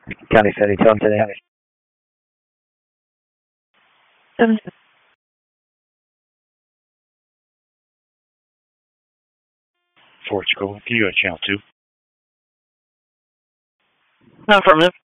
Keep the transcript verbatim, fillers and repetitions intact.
County seventy, tell them to the Seven. Fort Jacob, can you go to channel two? Affirmative.